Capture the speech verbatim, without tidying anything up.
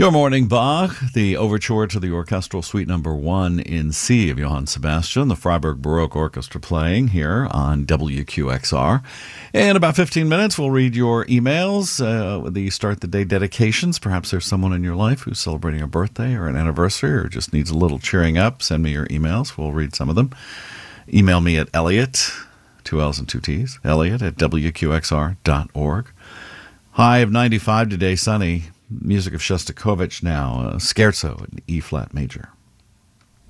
Your Morning Bach, the overture to the orchestral suite number one in C of Johann Sebastian, the Freiburg Baroque Orchestra playing here on W Q X R. In about fifteen minutes, we'll read your emails, uh, with the Start the Day dedications. Perhaps there's someone in your life who's celebrating a birthday or an anniversary or just needs a little cheering up. Send me your emails. We'll read some of them. Email me at Elliot, two L's and two T's, Elliot at W Q X R dot org. High of ninety-five today, sunny. Music of Shostakovich now, uh, Scherzo in E-flat major.